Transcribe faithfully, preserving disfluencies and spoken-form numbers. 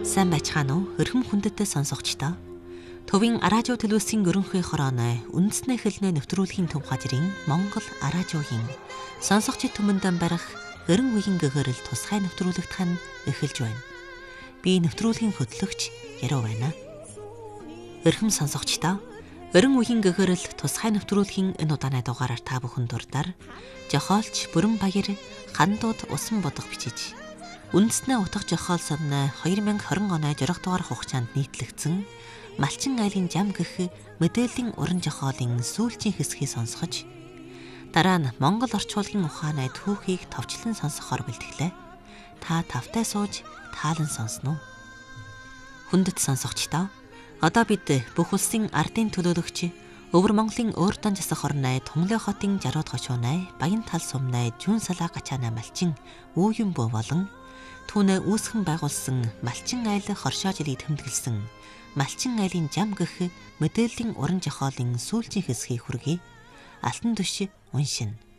Сайн байцгаана уу? Өрхөм хүндэт сонсогчдоо. Төвийн радио төлөвлөсийн ерөнхий хорооны үндэснээ хэлнэ нэвтрүүлгийн төв хажрын Монгол радиогийн сонсогчид түмэндэн барих ерөн үеийн гэгэрэл тусгай нэвтрүүлэгдэх нь эхэлж байна. Би нэвтрүүлгийн хөтлөгч Яруу байна. Өрхөм сонсогчдоо, ерөн үеийн гэгэрэл тусгай нэвтрүүлгийн энэ удааны дугаараар та бүхэн дурдаар жохоолч Бүрэн Баяр хандууд усан бодох бичиж үндэснээ утга жохоол сумны хоёр мянга хорин оны жирах дугаар хугацаанд нийтлэгдсэн Малчин айлын жам гэх мэдээллийн уран жохоолын сүүлчийн хэсгийг сонсгож, дараа нь Монгол орчуулгын ухааны түүхийг товчлон сонсохоор бэлтгэлээ. Та тавтай сууж таалан сонсно. Хүндэт сонсогчдоо, одоо бид бүх улсын ардын төлөөлөгч Өвөр Монголын Өөрдөн засах орны Томлой хотын жарууд хошуунай Баян тал сумнай Жүн салаа гачаана малчин үүн бөө болон түүнээ үүсгэн байгуулсан Малчин айл хоршоожлыг тэмдэглэсэн Малчин айлын жам гэх мэдээллийн уран жохоолын сүүлчийн хэсгийг хүргэе. Алтан түш уншин.